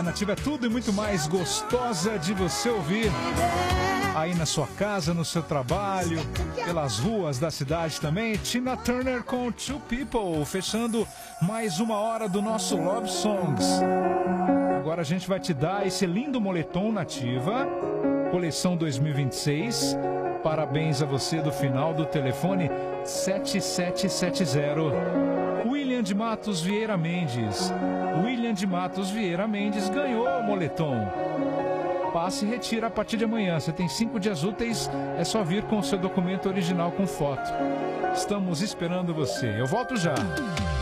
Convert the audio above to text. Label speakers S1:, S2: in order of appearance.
S1: Nativa é tudo e muito mais gostosa de você ouvir. Aí na sua casa, no seu trabalho, pelas ruas da cidade também. Tina Turner com Two People, fechando mais uma hora do nosso Love Songs. Agora a gente vai te dar esse lindo moletom Nativa, coleção 2026. Parabéns a você do final do telefone 7770. William de Matos Vieira Mendes. William de Matos Vieira Mendes ganhou o moletom. Passe e retira a partir de amanhã. Você tem 5 dias úteis, é só vir com o seu documento original com foto. Estamos esperando você. Eu volto já.